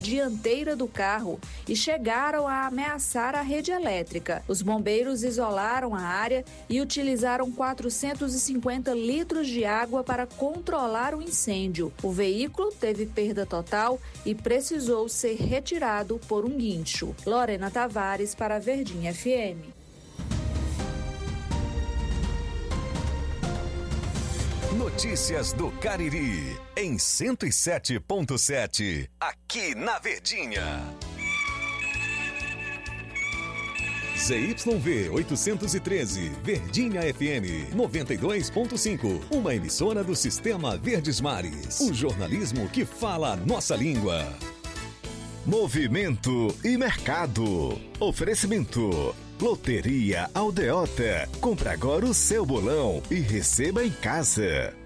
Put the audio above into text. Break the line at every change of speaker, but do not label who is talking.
dianteira do carro e chegaram a ameaçar a rede elétrica. Os bombeiros isolaram a área e utilizaram 450 litros de água para controlar o incêndio. O veículo teve perda total e precisou ser retirado por um guincho. Lorena Tavares para a Verdinha FM.
Notícias do Cariri, em 107.7, aqui na Verdinha. ZYV 813, Verdinha FM 92.5, uma emissora do Sistema Verdes Mares. O jornalismo que fala a nossa língua. Movimento e mercado. Oferecimento. Loteria Aldeota. Compre agora o seu bolão e receba em casa.